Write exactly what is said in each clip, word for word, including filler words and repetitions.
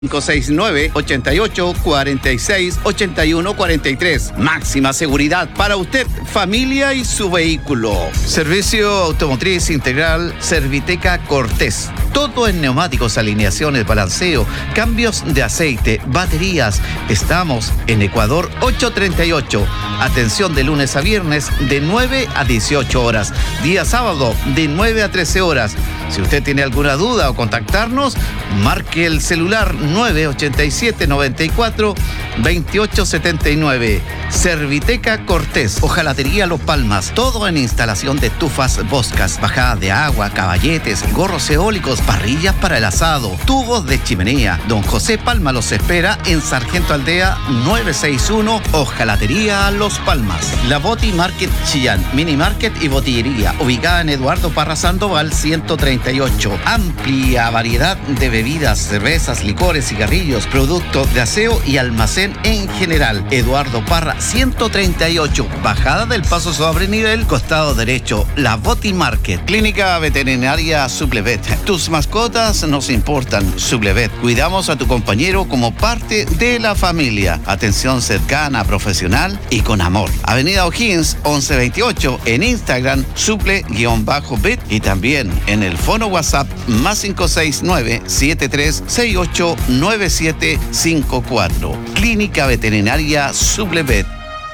cinco seis nueve, ocho ocho, cuatro seis, ocho uno cuatro tres. Máxima seguridad para usted, familia y su vehículo. Servicio automotriz integral Serviteca Cortés. Todo en neumáticos, alineaciones, balanceo, cambios de aceite, baterías. Estamos en Ecuador ochocientos treinta y ocho. Atención de lunes a viernes de nueve a dieciocho horas. Día sábado de nueve a trece horas. Si usted tiene alguna duda o contactarnos, marque el celular nueve ocho siete, nueve cuatro, dos ocho siete nueve. Serviteca Cortés, Hojalatería Los Palmas. Todo en instalación de estufas Boscas, bajada de agua, caballetes, gorros eólicos, parrillas para el asado, tubos de chimenea. Don José Palma los espera en Sargento Aldea nueve seis uno, Hojalatería Los Palmas. La Boti Market Chillán, Mini Market y Botillería, ubicada en Eduardo Parra Sandoval ciento treinta y ocho. Amplia variedad de bebidas, cervezas, licores, cigarrillos, productos de aseo y almacén en general. Eduardo Parra ciento treinta y ocho, bajada del Paso sobre nivel, costado derecho. La Boti Market. Clínica Veterinaria Suplevet. Tus mascotas nos importan. Suplevet. Cuidamos a tu compañero como parte de la familia. Atención cercana, profesional y con amor. Avenida O'Higgins once veintiocho, en Instagram suple-vet y también en el fono WhatsApp más cinco seis nueve, siete tres seis ocho, nueve siete cinco cuatro. Clínica Veterinaria Suplevet.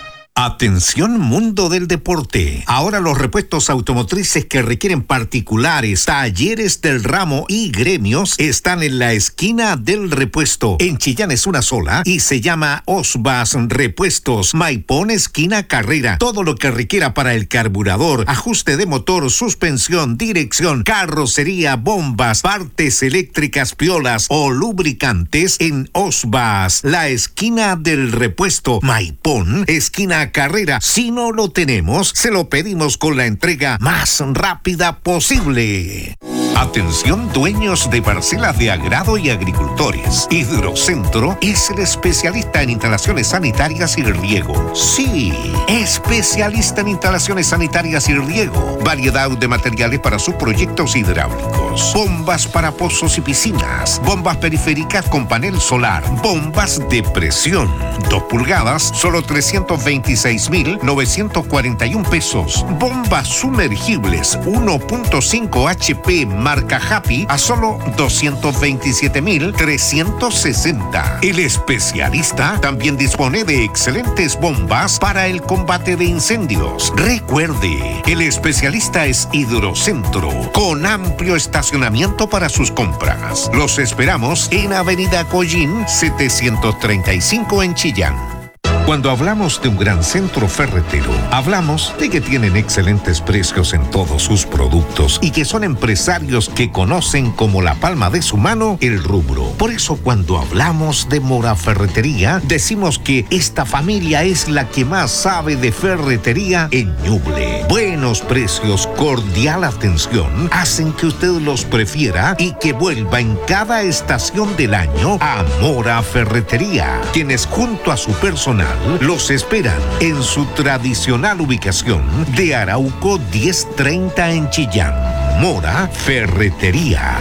Atención mundo del deporte. Ahora los repuestos automotrices que requieren particulares, talleres del ramo y gremios están en la esquina del repuesto. En Chillán es una sola y se llama Osbas Repuestos. Maipón, esquina Carrera. Todo lo que requiera para el carburador, ajuste de motor, suspensión, dirección, carrocería, bombas, partes eléctricas, piolas o lubricantes en Osbas. La esquina del repuesto. Maipón, esquina Carrera. Si no lo tenemos, se lo pedimos con la entrega más rápida posible. Atención dueños de parcelas de agrado y agricultores. Hidrocentro es el especialista en instalaciones sanitarias y riego. Sí, especialista en instalaciones sanitarias y riego. Variedad de materiales para sus proyectos hidráulicos. Bombas para pozos y piscinas. Bombas periféricas con panel solar. Bombas de presión. Dos pulgadas, solo trescientos veintiséis mil novecientos cuarenta y uno pesos. Bombas sumergibles uno punto cinco H P marca Happy a solo doscientos veintisiete mil trescientos sesenta. El especialista también dispone de excelentes bombas para el combate de incendios. Recuerde, el especialista es Hidrocentro, con amplio estacionamiento para sus compras. Los esperamos en Avenida Collín setecientos treinta y cinco en Chillán. Cuando hablamos de un gran centro ferretero, hablamos de que tienen excelentes precios en todos sus productos y que son empresarios que conocen como la palma de su mano el rubro. Por eso cuando hablamos de Mora Ferretería, decimos que esta familia es la que más sabe de ferretería en Ñuble. Buenos precios, cordial atención, hacen que usted los prefiera y que vuelva en cada estación del año a Mora Ferretería, quienes junto a su personal los esperan en su tradicional ubicación de Arauco diez treinta en Chillán. Mora Ferretería.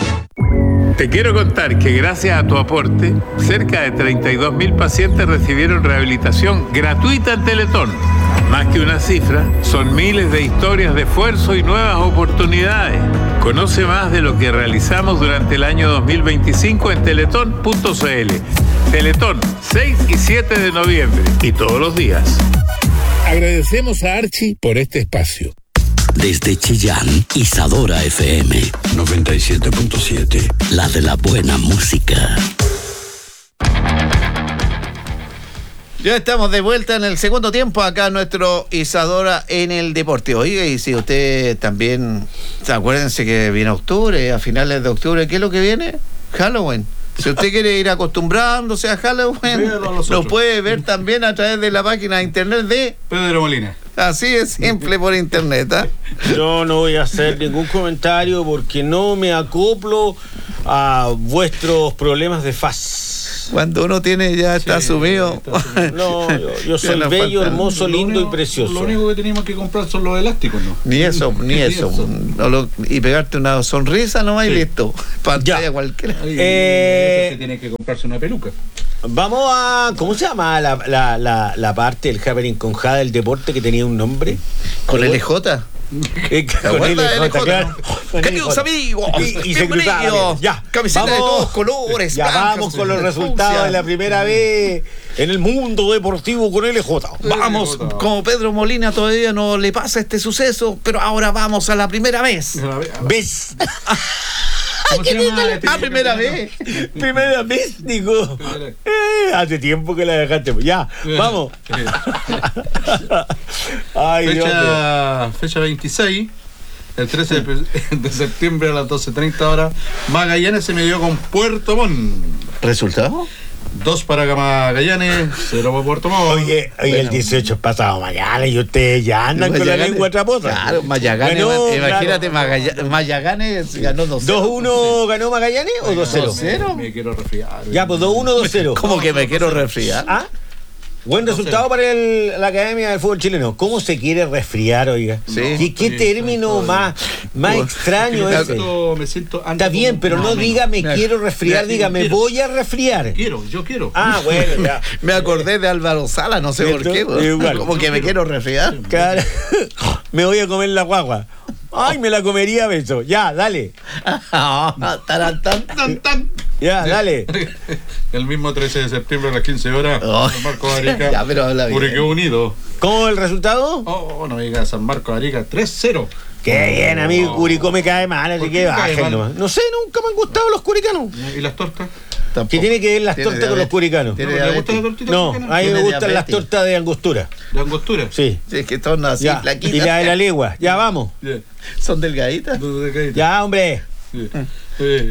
Te quiero contar que gracias a tu aporte, cerca de treinta y dos mil pacientes recibieron rehabilitación gratuita en Teletón. Más que una cifra, son miles de historias de esfuerzo y nuevas oportunidades. Conoce más de lo que realizamos durante el año dos mil veinticinco en teletón punto c l. Teletón, seis y siete de noviembre y todos los días. Agradecemos a Archie por este espacio. Desde Chillán, Isadora F M noventa y siete punto siete, la de la buena música. Ya estamos de vuelta en el segundo tiempo acá nuestro Isadora en el Deporte. Oiga, y si usted también, acuérdense que viene octubre, a finales de octubre, ¿qué es lo que viene? Halloween. Si usted quiere ir acostumbrándose a Halloween, lo puede ver también a través de la página de internet de Pedro Molina. Así es simple, por internet, ¿eh? Yo no voy a hacer ningún comentario porque no me acoplo a vuestros problemas de faz. Cuando uno tiene, ya está Sí, asumido. está asumido. No, yo, yo soy nos bello, falta- hermoso, Lo lindo único- y precioso. Lo único que teníamos que comprar son los elásticos, ¿no? Ni eso, ni Ni eso. eso. No lo- y pegarte una sonrisa nomás y Sí. listo. Pantalla Ya. cualquiera. Ahí, Eh, eso que tiene que comprarse una peluca. Vamos a. ¿Cómo se llama la, la, la, la parte del happening con Jada del deporte que tenía un nombre? Con L J. Eh, ¿Te con acuerdas de L J, L J, claro. no? Con Queridos L J. amigos, Y, y se cruzaba. bienvenidos. Ya, Camiseta de vamos- todos colores. Ya blancas, vamos con los de resultados fucsia. de la primera vez en el mundo deportivo con L J. Vamos, L J. como Pedro Molina todavía no le pasa este suceso, pero ahora vamos a la primera vez. A ver, a ver. ¿Ves? ¿Cómo se llama este Ah, primera vez. Primera vez, digo. Primera vez. Eh, hace tiempo que la dejaste. Ya, vamos. Ay, Dios mío. Fecha, fecha veintiséis, el trece de, de septiembre a las doce treinta horas, Magallanes se midió con Puerto Montt. ¿Resultado? Dos para Magallanes, cero para Puerto Montt. Oye, oye, el dieciocho es pasado mañana y ustedes ya andan con la Magallanes. lengua traposa. Claro, Magallanes. Ganó, Imagínate, claro. Magalla- Magallanes ganó dos ¿dos uno ganó Magallanes o dos cero? dos cero. Me quiero resfriar. Ya, pues dos uno, dos cero. Como que me quiero resfriar. ¿Ah? Buen resultado para el- la Academia del Fútbol Chileno. ¿Cómo se quiere resfriar, oiga? Sí. ¿Qué, qué Sí, término estoy- más, más Uy. extraño me ese? siento, me siento Está bien, pero no diga me Mira, quiero resfriar, mira, diga me quiero. voy a resfriar. Quiero, yo quiero. Ah, bueno, ya. Me acordé de Álvaro Sala, no sé por ¿Cierto? qué. pues. Igual. Como que me quiero resfriar. Claro. Me voy a comer la guagua. Ay, me la comería a beso. Ya, dale. Tarán, tan. Tan, tan. Ya, dale. El mismo trece de septiembre a las quince horas, Oh. San Marcos Arica, Ya, pero habla bien. Curicó Unido. ¿Cómo el resultado? Oh, no me diga San Marcos Arica, tres cero. Qué bien, amigo. Curicó me cae mal, así ¿Por que qué cae bajen mal? nomás. No sé, nunca me han gustado los curicanos. ¿Y las tortas? Tampoco. ¿Qué tiene que ver las Tiene tortas con los diabetes. curicanos? Tiene ¿No le gusta la diabetes. tortita No, mexicana? a mí me Tiene gustan las diabetes. tortas de angostura. ¿De angostura? Sí. Sí, es que son así, Ya. flaquitas. Y la de la legua. Ya vamos. Yeah. Son delgaditas. ¿Dónde caíste? Ya, hombre. Sí. Eh,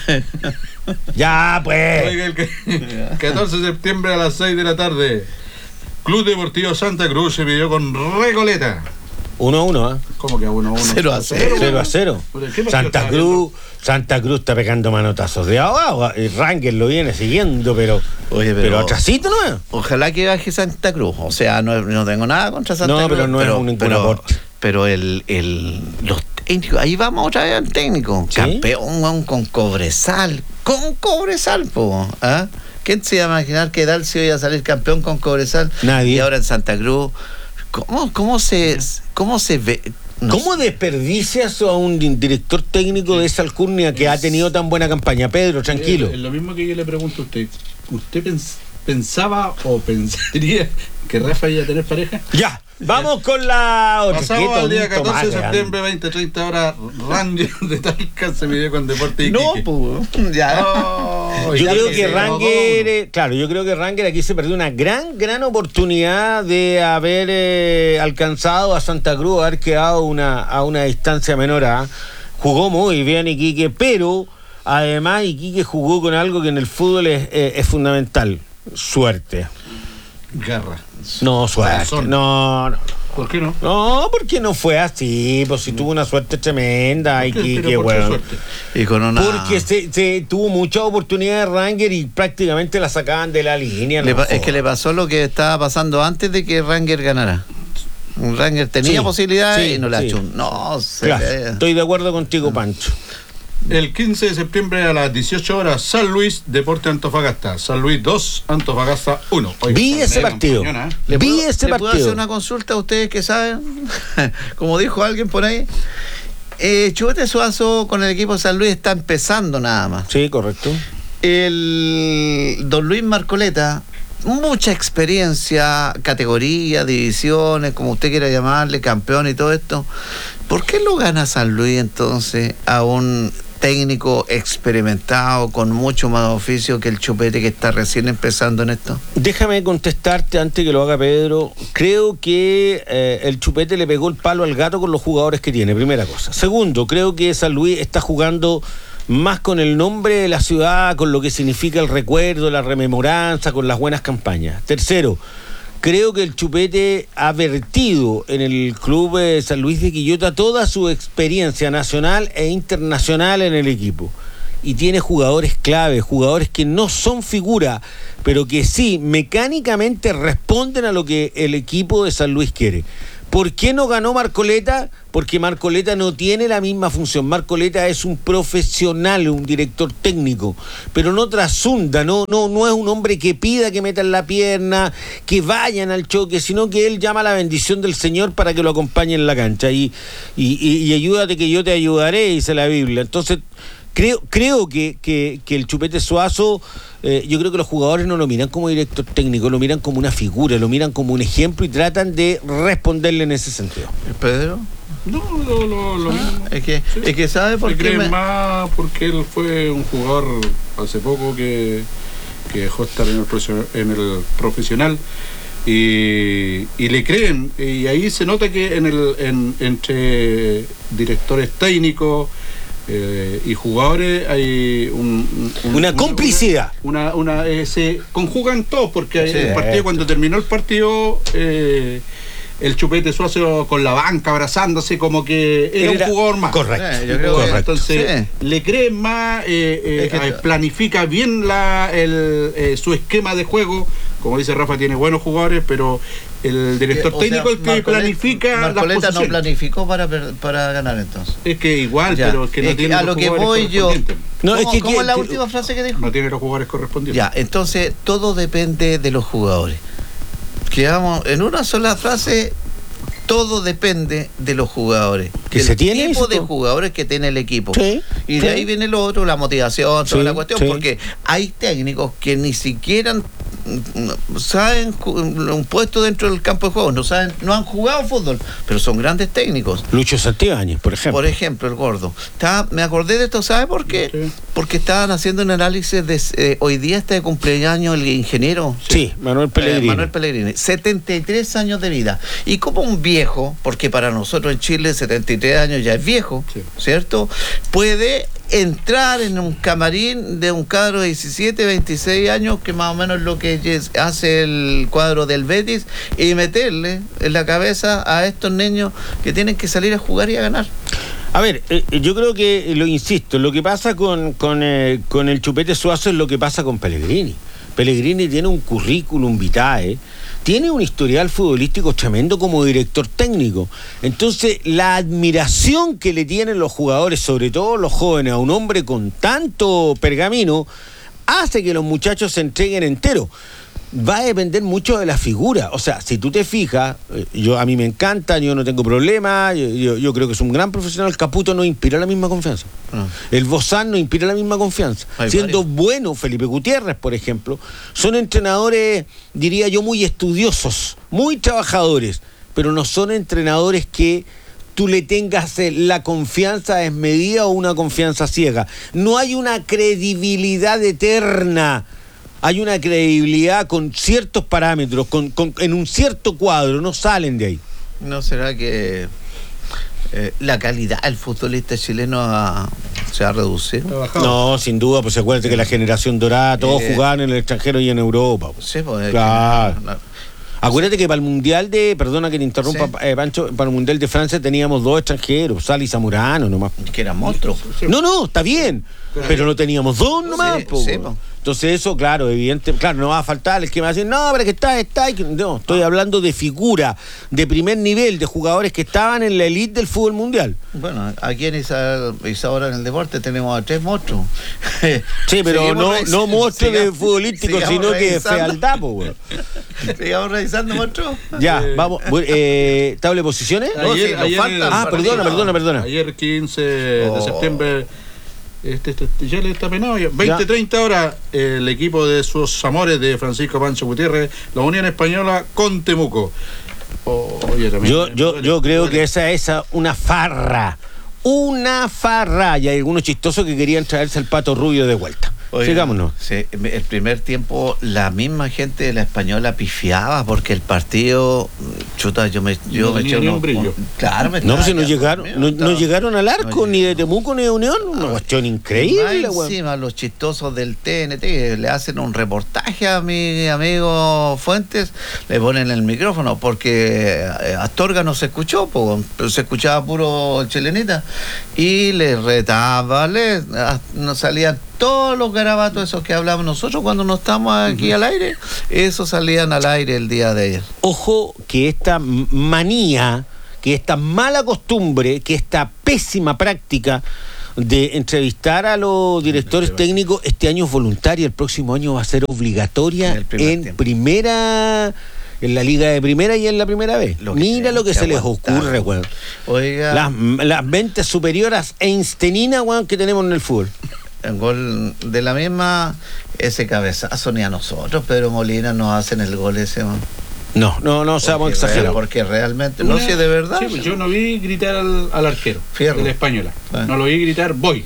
Ya, pues. Oiga, el que- catorce de septiembre a las seis de la tarde, Club Deportivo Santa Cruz se midió con Recoleta. uno a uno, ¿eh? ¿Cómo que a uno a uno? Cero a cero. cero a cero. ¿Qué partido Santa estaba Cruz, Santa Cruz está pegando manotazos de agua. El Rangel lo viene siguiendo, pero. Oye, pero- pero atrasito, ¿no? Ojalá que baje Santa Cruz. O sea, no, no tengo nada contra Santa No, Cruz. pero no es un ningún pero, aporte. pero el, el, los técnicos, ahí vamos otra vez al técnico. ¿Sí? Campeón weón, con Cobresal. Con Cobresal, po. ¿Ah? ¿Quién se iba a imaginar que Dalcio iba a salir campeón con Cobresal? Nadie. Y ahora en Santa Cruz. ¿Cómo, cómo, se, cómo se ve? No ¿Cómo desperdicias a un di- director técnico de esa alcurnia que ha tenido tan buena campaña? Pedro, tranquilo. Eh, Es lo mismo que yo le pregunto a usted. ¿Usted pens- pensaba o pensaría que Rafa iba a tener pareja? Ya, vamos con la otra. Pasamos Qué al día tonto catorce de más septiembre, veinte treinta horas, Ranger de Talca se midió con Deporte No, Iquique. pues. Ya. Oh, Yo ya creo se que ganó Ranger, todo. eh, claro, yo creo que Ranger aquí se perdió una gran, gran oportunidad de haber eh, alcanzado a Santa Cruz, haber quedado una, a una distancia menor. ¿Ah? Jugó muy bien Iquique, pero además Iquique jugó con algo que en el fútbol es, eh, es fundamental: suerte. Garra. No, suerte. Corazón. No, no. ¿Por qué no? No, porque no fue así, pues si tuvo una suerte tremenda, ¿Por qué? Iquique, Pero ¿por qué weón. suerte? Y con una. Porque se, se tuvo muchas oportunidades Ranger y prácticamente la sacaban de la línea. Le no pa- es jodas. que le pasó lo que estaba pasando antes de que Ranger ganara. Ranger tenía Sí, posibilidades sí, y no la sí. echó. No, se Claro, ve. estoy de acuerdo contigo, Pancho. El quince de septiembre a las dieciocho horas, San Luis, Deporte Antofagasta. San Luis dos, Antofagasta uno. Oiga, Vi está ese medio partido. campañona, ¿eh? ¿Le Vi puedo, ese ¿le puedo partido. hacer una consulta a ustedes que saben? Como dijo alguien por ahí. Eh, Chubete Suazo con el equipo de San Luis está empezando nada más. Sí, correcto. El don Luis Marcoleta, mucha experiencia, categoría, divisiones, como usted quiera llamarle, campeón y todo esto. ¿Por qué lo gana San Luis entonces a un técnico experimentado con mucho más oficio que el Chupete que está recién empezando en esto? Déjame contestarte antes que lo haga Pedro. Creo que eh, el Chupete le pegó el palo al gato con los jugadores que tiene, primera cosa. Segundo, creo que San Luis está jugando más con el nombre de la ciudad, con lo que significa el recuerdo, la rememoranza, con las buenas campañas. Tercero, creo que el Chupete ha vertido en el club de San Luis de Quillota toda su experiencia nacional e internacional en el equipo. y tiene jugadores clave, jugadores que no son figura, pero que sí, mecánicamente responden a lo que el equipo de San Luis quiere. ¿Por qué no ganó Marcoleta? Porque Marcoleta no tiene la misma función. Marcoleta es un profesional, un director técnico, pero no trasunda, no, no, no es un hombre que pida que metan la pierna, que vayan al choque, sino que él llama a la bendición del Señor para que lo acompañe en la cancha. Y, y, y, y ayúdate que yo te ayudaré, dice la Biblia. Entonces, creo, creo que, que, que el Chupete Suazo, eh, yo creo que los jugadores no lo miran como director técnico, lo miran como una figura, lo miran como un ejemplo y tratan de responderle en ese sentido. ¿Pedro? No, lo, lo, lo mismo. Es que, Sí. es que ¿sabe por Le qué? creen me- más porque él fue un jugador hace poco que, que dejó estar en el, profesio- en el profesional y, y le creen, y ahí se nota que en el en, entre directores técnicos eh, y jugadores hay un, un- Una complicidad. una, una eh, se conjugan todos, porque Sí. el partido, cuando terminó el partido, eh, el Chupete Suazo con la banca abrazándose como que era, Era- un jugador más. correcto. Eh, yo creo que- Entonces sí. le creen más, eh, eh, Es que- eh, planifica bien la, el, eh, su esquema de juego. Como dice Rafa, tiene buenos jugadores, pero el director O sea, técnico el que Marcoleta- planifica las Marcoleta no posiciones. planificó para, per- para ganar entonces. Es que igual, Ya. pero es que no Es que tiene a los lo que jugadores voy yo. correspondientes. No, ¿Cómo, es que- cómo que- es la que- última frase que dijo? No tiene los jugadores correspondientes. Ya, entonces todo depende de los jugadores. Quedamos en una sola frase. Todo depende de los jugadores. Que del se tiene tipo eso, de todo. jugadores que tiene el equipo. Sí, y de sí. ahí viene lo otro, la motivación, toda Sí, la cuestión, sí. porque hay técnicos que ni siquiera mm, saben ju- un puesto dentro del campo de juego, no saben, no han jugado fútbol, pero son grandes técnicos. Lucho Santibáñez, por ejemplo. Por ejemplo, el gordo. Está, me acordé de esto, ¿sabe por qué? Sí. Porque estaban haciendo un análisis de eh, hoy día está de cumpleaños el ingeniero Sí, Manuel Pellegrini. eh, Manuel Pellegrini, setenta y tres años de vida. Y como un viejo, porque para nosotros en Chile setenta y tres años ya es viejo, Sí. ¿cierto? Puede entrar en un camarín de un cuadro de diecisiete, veintiséis años, que más o menos es lo que es- hace el cuadro del Betis, y meterle en la cabeza a estos niños que tienen que salir a jugar y a ganar. A ver, eh, yo creo que, lo insisto, lo que pasa con, con, eh, con el Chupete Suazo es lo que pasa con Pellegrini. Pellegrini tiene un currículum vitae, tiene un historial futbolístico tremendo como director técnico. Entonces, la admiración que le tienen los jugadores, sobre todo los jóvenes, a un hombre con tanto pergamino, hace que los muchachos se entreguen enteros. Va a depender mucho de la figura. O sea, si tú te fijas, eh, yo a mí me encanta, yo no tengo problema, yo, yo, yo creo que es un gran profesional. Caputo no inspira la misma confianza. No. El Bozán no inspira la misma confianza. Hay Siendo varios. bueno, Felipe Gutiérrez, por ejemplo, son entrenadores, diría yo, muy estudiosos, muy trabajadores, pero no son entrenadores que tú le tengas eh, la confianza desmedida o una confianza ciega. No hay una credibilidad eterna. Hay una credibilidad con ciertos parámetros, con, con, en un cierto cuadro, no salen de ahí. ¿No será que eh, la calidad del futbolista chileno ha- se ha reducido? Ha bajado. No, sin duda, pues acuérdate que la generación dorada, todos Eh, jugaban en el extranjero y en Europa. Pues. Sí, pues, Claro. que no- no- Acuérdate que para el Mundial de, perdona que te interrumpa, Sí. eh, Pancho, para el Mundial de Francia teníamos dos extranjeros, Sala y Zamorano nomás. que era monstruo. Sí. No, no, está bien, pero no teníamos dos nomás. Sí, po, sí, weón. po. Entonces eso, claro, evidente, claro, no va a faltar el que me va a decir, no, pero que está, está, y que-". no, estoy hablando de figura, de primer nivel, de jugadores que estaban en la elite del fútbol mundial. Bueno, aquí en Isa- Isadora en el deporte tenemos a tres monstruos. Sí, pero Seguimos no, revis- no monstruos de sigamos- futbolísticos, sigamos sino que revisando. fealdad, po, weón. Sigamos revisando monstruos. Ya, Eh, vamos, bu- eh, ¿tabla de posiciones? No, sí, nos faltan Ah, partidos. perdona, perdona, perdona. Ayer quince de Oh. septiembre, este, este, ya le está penado. ya. veinte treinta horas, el equipo de sus amores de Francisco Pancho Gutiérrez, la Unión Española con Temuco. Oh, oye, también- Yo, yo, yo creo que esa es una farra. Una farra. Y hay algunos chistosos que querían traerse al Pato Rubio de vuelta. Oiga, sigámonos. Sí, el primer tiempo la misma gente de la Española pifiaba porque el partido, chuta, yo me, yo No me tenía eché ni unos- un brillo. Claro, me No, estaba pues si no quedando llegaron, dormido, no, estaba- no llegaron al arco, no ni de llegó. Temuco ni de Unión. Una cuestión Y increíble, más weón. encima, los chistosos del T N T que le hacen un reportaje a mi amigo Fuentes, le ponen el micrófono porque eh, Astorga no se escuchó, po, pero se escuchaba puro chilenita y le retaba, le, ah, nos salían todos los garabatos esos que hablamos nosotros cuando no estamos aquí al aire, esos salían al aire el día de ayer. Ojo que esta m- manía, que esta mala costumbre, que esta pésima práctica de entrevistar a los directores técnicos este año es voluntaria, el próximo año va a ser obligatoria En el primer en tiempo. primera, en la liga de primera y en la primera vez. Lo que Mira tenemos lo que, que se les aguantar. ocurre, weón. Oiga, Las, las mentes superiores einsteininas, weón, que tenemos en el fútbol. el gol de la misma, ese cabezazo ni a nosotros, Pedro Molina nos hacen el gol ese, man. No, no, no seamos Porque exagerados. real- Porque realmente, no Una- sé de verdad. sí, pues yo no vi gritar al, al arquero Fierro. de la Española. Ah. No lo vi gritar, voy.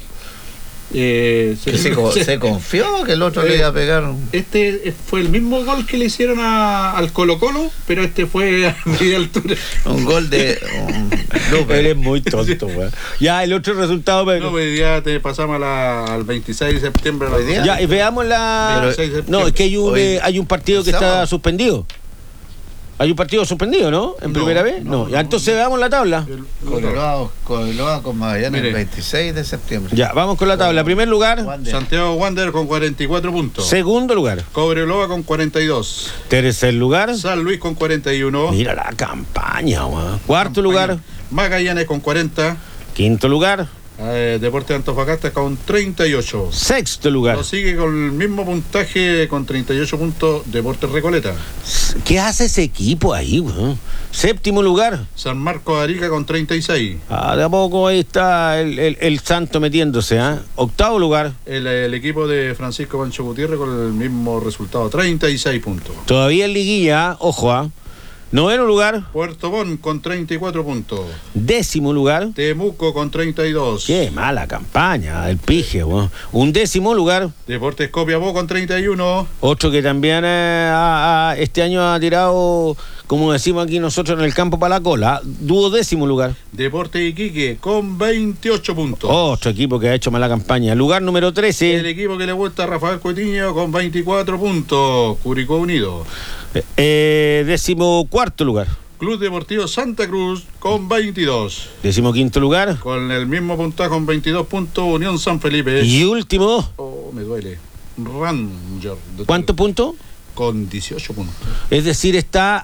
Eh, Que se, co- se confió que el otro le iba a pegar. Este fue el mismo gol que le hicieron a- al Colo Colo, pero este fue a media altura. Un gol de un Lupe. Él es muy tonto, weón. Ya, el otro resultado, pero- No, pues ya te pasamos a la- al veintiséis de septiembre. a las Hoy día. doce. Ya, y veamos la. Pero- veintiséis de No, septiembre. es que hay un, Hoy- eh, hay un partido que el está sábado. suspendido. Hay un partido suspendido, ¿no? En No, primera vez. No, no, ya no. entonces veamos la tabla. El- Cobreloa, Cobreloa con Magallanes Mire. el veintiséis de septiembre. Ya, vamos con la tabla. Primer lugar, Wander. Santiago Wander con cuarenta y cuatro puntos. segundo lugar, Cobreloa con cuarenta y dos. tercer lugar. San Luis con cuarenta y uno. Mira la campaña, weón. Cuarto lugar, Magallanes con cuarenta. quinto lugar, Eh, Deportes de Antofagasta con treinta y ocho. sexto lugar. Lo sigue con el mismo puntaje con treinta y ocho puntos Deportes Recoleta. ¿Qué hace ese equipo ahí, weón? Séptimo lugar. San Marcos de Arica con treinta y seis. Ah, de a poco ahí está el, el- el santo metiéndose, ¿ah? Octavo lugar. El, el equipo de Francisco Pancho Gutiérrez con el mismo resultado, treinta y seis puntos. Todavía en liguilla, ojo, ¿ah? Noveno lugar, Puerto Montt con treinta y cuatro puntos. décimo lugar. Temuco con treinta y dos. Qué mala campaña, el pije, weón. Un décimo lugar, Deportes Copiapó con treinta y uno. otro que también eh, ha- ha- este año ha tirado, como decimos aquí nosotros en el campo, para la cola. Duodécimo lugar, Deportes Iquique con veintiocho puntos. otro equipo que ha hecho mala campaña. Lugar número El trece, equipo que le gusta a Rafael Coutinho con veinticuatro puntos. Curicó Unido. eh, eh, décimo cuarto lugar, Club Deportivo Santa Cruz con veintidós. décimo quinto lugar Con el mismo puntaje con veintidós puntos Unión San Felipe. y último, Oh, me duele. Ranger. de ¿cuántos puntos? Con dieciocho puntos. Es decir, está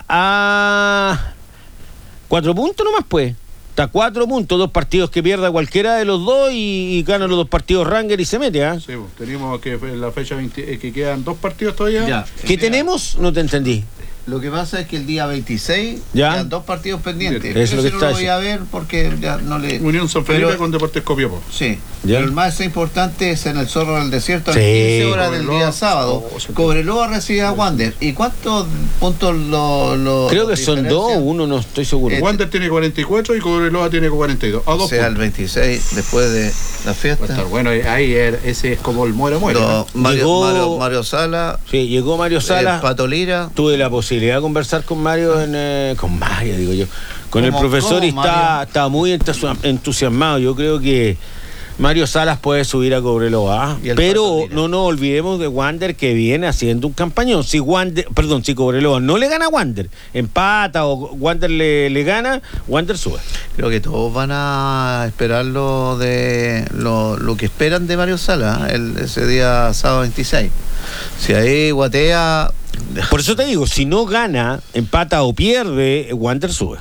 a cuatro puntos nomás, pues. Está a cuatro puntos, dos partidos que pierda cualquiera de los dos y, y gana los dos partidos Ranger y se mete, ¿ah? Sí, pues, tenemos que en la fecha veinte, eh, que quedan dos partidos todavía. Ya. ¿Qué tenemos? No te entendí. Lo que pasa es que el día veintiséis Ya. quedan dos partidos pendientes. Eso es lo que Ese no está lo voy diciendo. a ver porque ya no le. Unión San Felipe Pero- con Deportes Copiapó. Sí, Ya. pero el más importante es en el Zorro del Desierto a las Sí. quince horas del Cobreloa. día sábado. Oh, se- Cobreloa recibe a Wander. ¿Y cuántos puntos lo.? lo Creo que son dos o diferencian? uno, no estoy seguro. Eh, Wander tiene cuarenta y cuatro y Cobreloa tiene cuarenta y dos. A O dos sea, el puntos. veintiséis después de la Va a fiesta. estar bueno, eh, ahí er- ese es como el muere muere. Lo- ¿no? Mario, Llegó- Mario, Mario Sala, Sí, llegó Mario el Sala. Pato Lira. Tuve la posibilidad de conversar con Mario, en, eh, con Mario, digo yo, con el ¿Cómo- profesor y cómo, está, Mario? está muy entusi- entusiasmado. Yo creo que Mario Salas puede subir a Cobreloa, ¿ah? Y el Pero Pato Lira. no nos olvidemos de Wander, que viene haciendo un campañón. Si Wander, perdón, si Cobreloa no le gana a Wander, empata o Wander le, le gana, Wander sube. Creo que todos van a esperar lo de lo, lo que esperan de Mario Sala el, ese día sábado veintiséis. Si ahí guatea. Por eso te digo, si no gana, empata o pierde, Wander sube.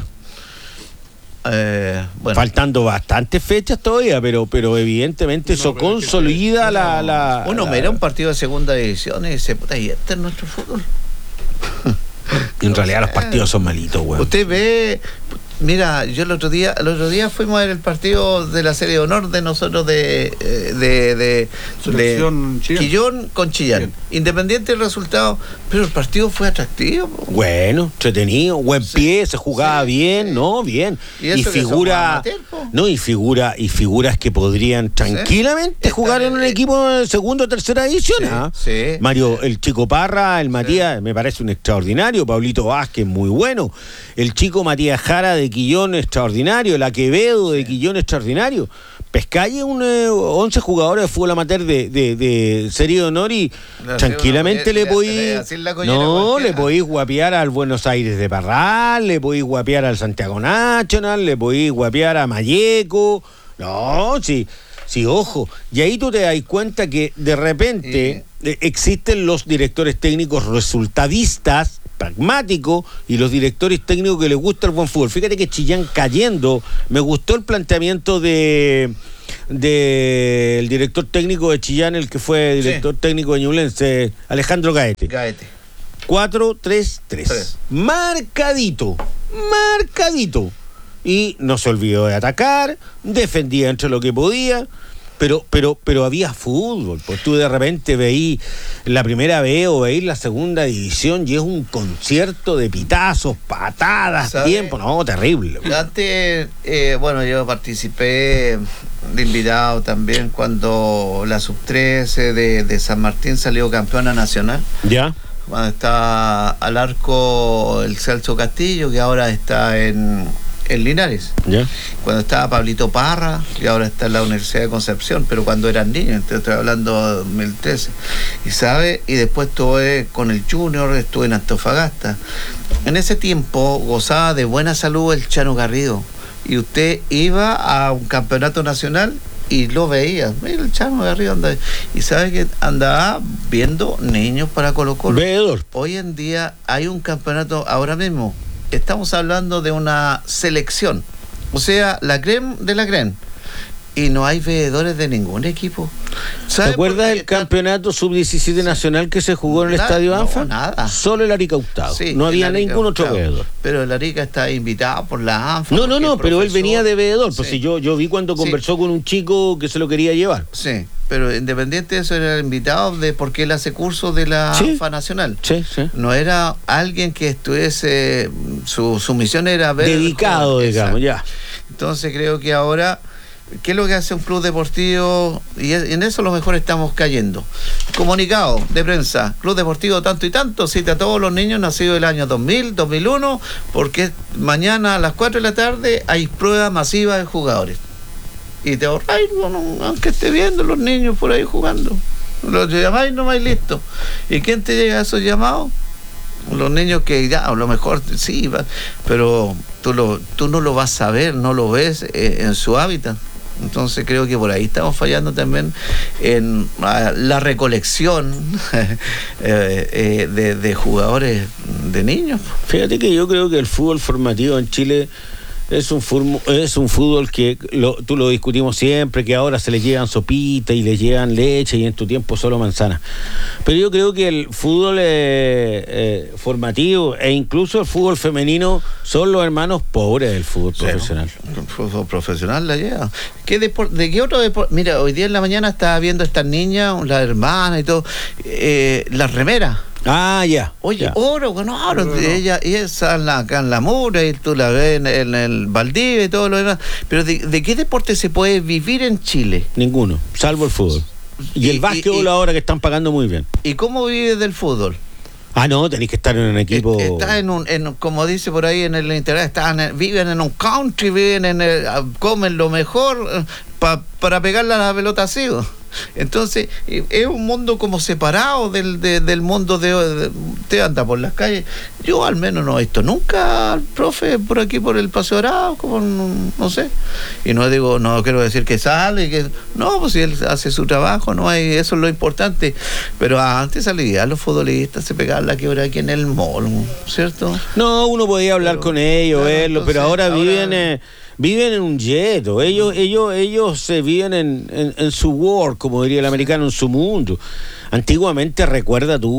Eh, bueno, Faltando bastantes fechas todavía, pero pero evidentemente No, eso pero es que- consolida la, la... uno la- mira un partido de segunda división y dice, puta, y este es nuestro fútbol. En realidad los partidos son malitos, weón. Usted ve, Mira, yo el otro día, el otro día fuimos a ver el partido de la serie de honor de nosotros de de, de, Selección de Chillán. Quillón con Chillán. Bien. Independiente del resultado, pero el partido fue atractivo. Po. Bueno, entretenido, buen Sí, pie, se jugaba sí, bien, sí. ¿no? Bien. Y Y, eso que figura, somos amateur, po. no, y figura, y figuras que podrían tranquilamente Sí. jugar en un Eh, equipo de segunda o tercera división. Sí, ¿Ah? sí. Mario, el Chico Parra, el Matías, me parece un extraordinario, Pablito Vázquez, muy bueno. El chico Matías Jara de Quillón, extraordinario. El Aquevedo de Quillón, extraordinario. Pescalle, un eh, once jugadores de fútbol amateur de, de, de serie de honor y No, tranquilamente sí, le le- podéis. le hacen la collera No, cualquiera. le podéis guapear al Buenos Aires de Parral, le podéis guapear al Santiago National, le podéis guapear a Mayeco. No, sí, sí, ojo. Y ahí tú te das cuenta que de repente eh, existen los directores técnicos resultadistas, pragmáticos, y los directores técnicos que les gusta el buen fútbol. Fíjate que Chillán cayendo, me gustó el planteamiento de del director técnico de Chillán, el que fue director Sí. técnico de Ñublense, Alejandro Gaete. Gaete. cuatro tres tres. Tres. Marcadito, marcadito. Y no se olvidó de atacar, defendía entre lo que podía, pero pero pero había fútbol. Pues tú de repente veí la primera vez o veí la segunda división y es un concierto de pitazos, patadas, ¿Sabe? tiempo. No, terrible. Antes, eh, bueno, yo participé de invitado también cuando la sub trece de, de San Martín salió campeona nacional. ¿Ya? Cuando está al arco el Celso Castillo, que ahora está en, en Linares. ¿Ya? Cuando estaba Pablito Parra, que ahora está en la Universidad de Concepción, pero cuando eran niños, entonces estoy hablando de dos mil trece. Y sabe, y después estuve con el Junior, estuve en Antofagasta. En ese tiempo gozaba de buena salud el Chano Garrido. Y usted iba a un campeonato nacional y lo veía. Mira, el Chano Garrido anda. Y sabe que andaba viendo niños para Colo-Colo. Veedor. Hoy en día hay un campeonato, ahora mismo, estamos hablando de una selección, o sea, la creme de la creme, y no hay veedores de ningún equipo. ¿Te acuerdas del campeonato campeonato sub diecisiete nacional que se jugó en el Nada, Estadio no, Anfa? nada. Solo el Arica Hurtado. Sí, no había el Arica ningún otro Hurtado. veedor. Pero el Arica está invitado por la ANFA. No, no, porque no, el pero él profesor- venía de veedor. Pues Sí. si yo, yo vi cuando Sí. conversó con un chico que se lo quería llevar. Sí, pero independiente de eso era invitado de porque él hace cursos de la Sí. ANFA nacional. Sí, sí. No era alguien que estuviese, su, su misión era ver... Dedicado, digamos, ya. Entonces creo que ahora, ¿qué es lo que hace un club deportivo? Y es- en eso a lo mejor estamos cayendo. Comunicado de prensa, club deportivo tanto y tanto, cita a todos los niños nacidos del año dos mil, dos mil uno, porque mañana a las cuatro de la tarde hay prueba masiva de jugadores. Y te ahorráis, bueno, aunque esté viendo los niños por ahí jugando. Los llamáis nomás y listo. ¿Y quién te llega a esos llamados? Los niños que ya, a lo mejor sí, va, pero tú, lo, tú no lo vas a ver, no lo ves eh, en su hábitat. Entonces creo que por ahí estamos fallando también en ah, la recolección eh, eh, de, de jugadores de niños. Fíjate que yo creo que el fútbol formativo en Chile es un furmo- es un fútbol que lo, tú lo discutimos siempre, que ahora se le llevan sopita y le llevan leche y en tu tiempo solo manzana. Pero yo creo que el fútbol eh, eh, formativo e incluso el fútbol femenino son los hermanos pobres del fútbol profesional. El fútbol profesional la lleva. ¿Qué depor- ¿De qué otro deporte? Mira, hoy día en la mañana estaba viendo a estas niñas, las hermanas y todo, eh, las remeras. Ah, ya. Oye, ya. oro con oro, ella, y esa en la, acá en la Mura, y tú la ves en, en el Valdivia y todo lo demás. Pero ¿de, de qué deporte se puede vivir en Chile? Ninguno, salvo el fútbol. Y, Y- el básquetbol y- y- ahora que están pagando muy bien. ¿Y cómo vives del fútbol? Ah, no, tenéis que estar en un equipo. Eh, Está en un, en, como dice por ahí en el internet, están en- viven en un country, viven en el, ah, comen lo mejor eh, pa- para pegarle a la pelota así. ¿o? Entonces, eh, es un mundo como separado del, de- del mundo de, de- Usted anda por las calles. Yo al menos no he visto nunca al profe por aquí, por el Paseo Arao, como no, no sé. Y no digo, no quiero decir que sale, que no, pues si él hace su trabajo, no hay, eso es lo importante. Pero antes salían los futbolistas, se pegaban la quebra aquí en el mall, ¿cierto? No, uno podía hablar Pero, con ellos, claro, verlo, pero entonces, ahora, ahora- viven eh, viven en un yeto. Ellos ellos ellos se viven en, en, en su world, como diría el americano, en su mundo. Antiguamente, recuerda tú,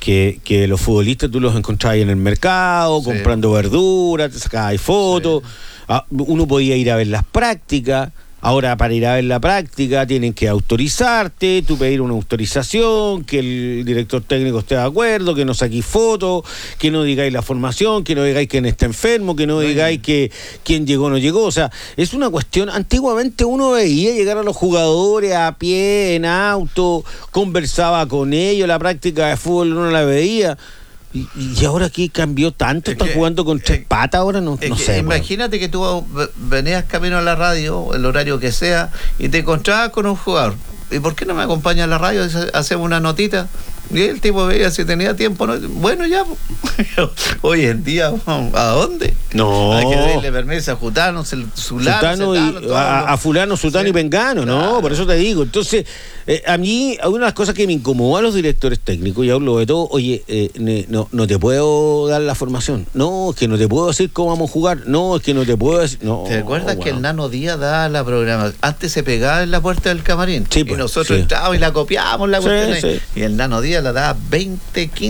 que, que los futbolistas tú los encontrabas ahí en el mercado, sí, comprando verduras, te sacabas fotos, sí. Uno podía ir a ver las prácticas. Ahora, para ir a ver la práctica, tienen que autorizarte, tú pedir una autorización, que el director técnico esté de acuerdo, que no saquéis fotos, que no digáis la formación, que no digáis quién está enfermo, que no digáis que quién llegó o no llegó. O sea, es una cuestión. Antiguamente uno veía llegar a los jugadores a pie, en auto, conversaba con ellos, la práctica de fútbol uno la veía. Y, y ahora aquí cambió tanto, están jugando con tres patas ahora, no, no sé. Imagínate que tú venías camino a la radio, el horario que sea, y te encontrabas con un jugador. ¿Y por qué no me acompaña a la radio? Hacemos una notita. Y el tipo veía si tenía tiempo, ¿no? Bueno, ya. Hoy en día, ¿a dónde? No. Hay que darle permiso a Jutano, Zulano, Sutano Cetano, y, a, a Fulano, Sutano, sí, y Pengano, ¿no? Claro. Por eso te digo. Entonces, eh, a mí, hay una de las cosas que me incomodó a los directores técnicos, y hablo de todo, oye, eh, no, no te puedo dar la formación. No, es que no te puedo decir cómo vamos a jugar. No, es que no te puedo decir. No, ¿te acuerdas bueno. que el Nano Díaz daba la programación? Antes se pegaba en la puerta del camarín. Sí, y pues, nosotros sí. entrábamos y la copiábamos la Sí, cuestión. sí. Y el Nano Díaz la daba veinte, quince